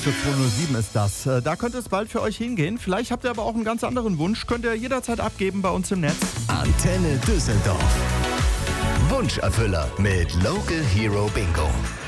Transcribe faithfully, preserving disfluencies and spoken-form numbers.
zweihundertsieben ist das. Da könnte es bald für euch hingehen. Vielleicht habt ihr aber auch einen ganz anderen Wunsch. Könnt ihr jederzeit abgeben bei uns im Netz. Antenne Düsseldorf. Wunscherfüller mit Local Hero Bingo.